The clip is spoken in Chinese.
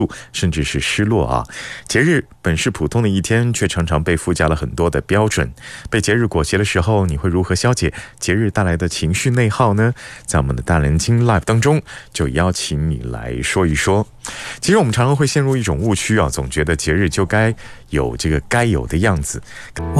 甚至是失落啊。节日本是普通的一天，却常常被附加了很多的标准。被节日裹挟的时候，你会如何消解节日带来的情绪内耗呢？在我们的大人经 Live 当中，就邀请你来说一说。其实我们常常会陷入一种误区啊，总觉得节日就该有这个该有的样子。